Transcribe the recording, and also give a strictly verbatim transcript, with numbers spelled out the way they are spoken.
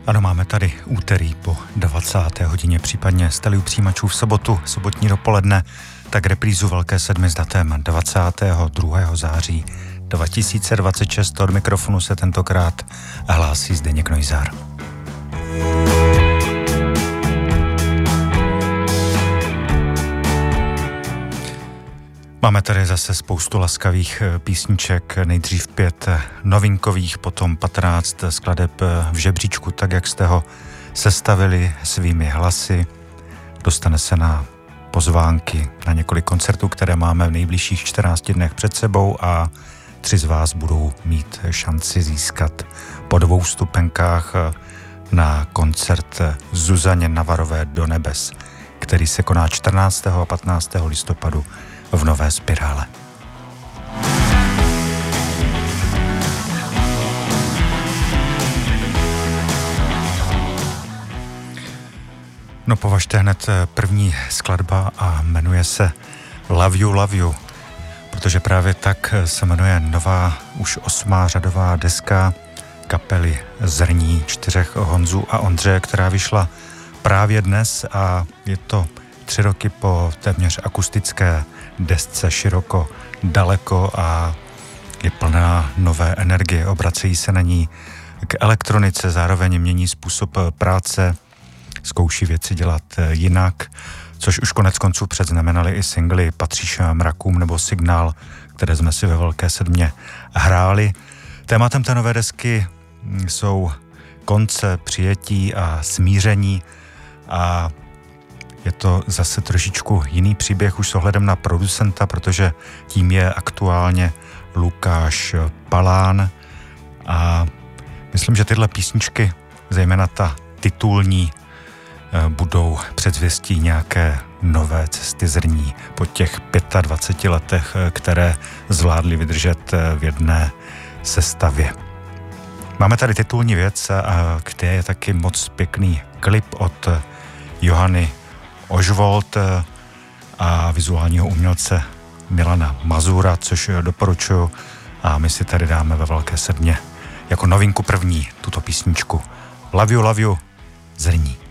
Ano, máme tady úterý po dvacáté hodině, případně jste-li u přijímačů v sobotu, sobotní dopoledne, tak reprízu Velké sedmi s datem dvacátého druhého září dva tisíce dvacet šest. Od mikrofonu se tentokrát hlásí Zdeněk Neussar. Máme tady zase spoustu laskavých písniček, nejdřív pět novinkových, potom patnáct skladeb v žebříčku, tak jak jste ho sestavili svými hlasy. Dostane se na pozvánky na několik koncertů, které máme v nejbližších čtrnácti dnech před sebou a tři z vás budou mít šanci získat po dvou stupenkách na koncert Zuzaně Navarové Do nebes, který se koná čtrnáctého a patnáctého listopadu v Nové Spirále. No, považte hned první skladba a jmenuje se Love You, Love You, protože právě tak se jmenuje nová, už osmá řadová deska kapely Zrní čtyřech Honzů a Ondřeje, která vyšla právě dnes a je to tři roky po téměř akustické desce Široko daleko a je plná nové energie. Obracejí se na ní k elektronice, zároveň mění způsob práce, zkouší věci dělat jinak, což už konec konců předznamenali i singly Patříš mrakům nebo Signál, které jsme si ve Velké sedmě hráli. Tématem té nové desky jsou konce, přijetí a smíření a je to zase trošičku jiný příběh už s ohledem na producenta, protože tím je aktuálně Lukáš Palán a myslím, že tyhle písničky, zejména ta titulní, budou předzvěstí nějaké nové cesty Zrní po těch dvaceti pěti letech, které zvládly vydržet v jedné sestavě. Máme tady titulní věc, kde je taky moc pěkný klip od Johany Ožvold a vizuálního umělce Milana Mazura, což doporučuji a my si tady dáme ve Velké sedmě jako novinku první tuto písničku Love You, Love You, Zrní.